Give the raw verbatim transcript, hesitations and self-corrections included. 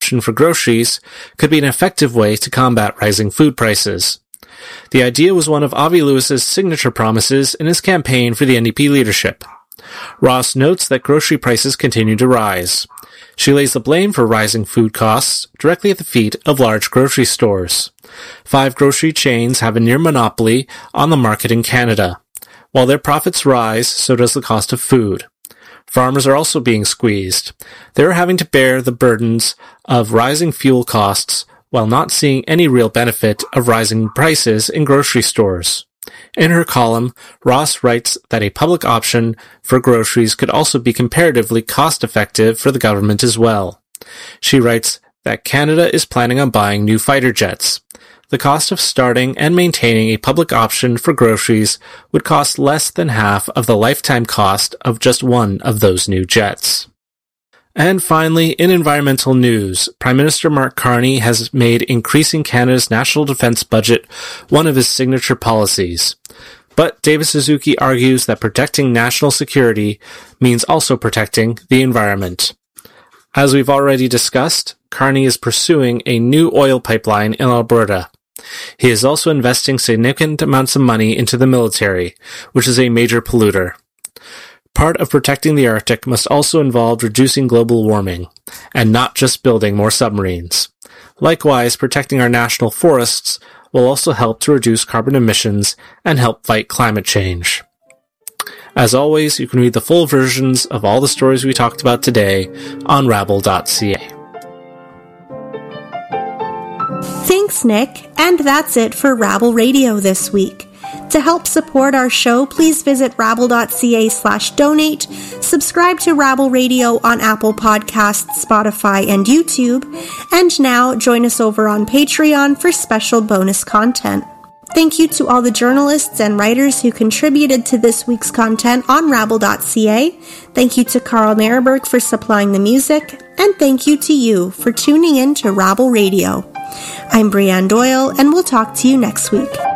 option for groceries could be an effective way to combat rising food prices. The idea was one of Avi Lewis's signature promises in his campaign for the N D P leadership. Ross notes that grocery prices continue to rise. She lays the blame for rising food costs directly at the feet of large grocery stores. Five grocery chains have a near monopoly on the market in Canada. While their profits rise, so does the cost of food. Farmers are also being squeezed. They're having to bear the burdens of rising fuel costs while not seeing any real benefit of rising prices in grocery stores. In her column, Ross writes that a public option for groceries could also be comparatively cost-effective for the government as well. She writes that Canada is planning on buying new fighter jets. The cost of starting and maintaining a public option for groceries would cost less than half of the lifetime cost of just one of those new jets. And finally, in environmental news, Prime Minister Mark Carney has made increasing Canada's national defence budget one of his signature policies. But David Suzuki argues that protecting national security means also protecting the environment. As we've already discussed, Carney is pursuing a new oil pipeline in Alberta. He is also investing significant amounts of money into the military, which is a major polluter. Part of protecting the Arctic must also involve reducing global warming, and not just building more submarines. Likewise, protecting our national forests will also help to reduce carbon emissions and help fight climate change. As always, you can read the full versions of all the stories we talked about today on rabble dot c a. Thanks, Nick, and that's it for Rabble Radio this week. To help support our show, please visit rabble dot c a slash donate, subscribe to Rabble Radio on Apple Podcasts, Spotify, and YouTube, and now join us over on Patreon for special bonus content. Thank you to all the journalists and writers who contributed to this week's content on rabble dot c a. Thank you to Carl Merberg for supplying the music, and thank you to you for tuning in to Rabble Radio. I'm Brianne Doyle, and we'll talk to you next week.